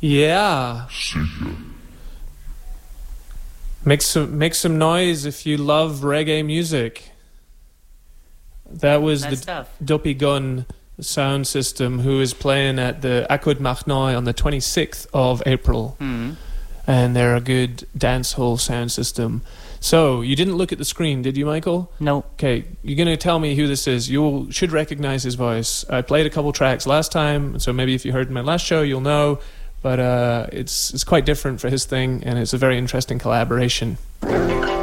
Yeah. Sicher. Make some noise if you love reggae music. That was Nice the stuff. Dopey Gun sound system who is playing at the Akud Machnoi on the 26th of April. And they're a good dancehall sound system. So, you didn't look at the screen, did you, Michael? No. Okay, you're going to tell me who this is. You should recognize his voice. I played a couple tracks last time, so maybe if you heard my last show, you'll know. But it's quite different for his thing, and it's a very interesting collaboration.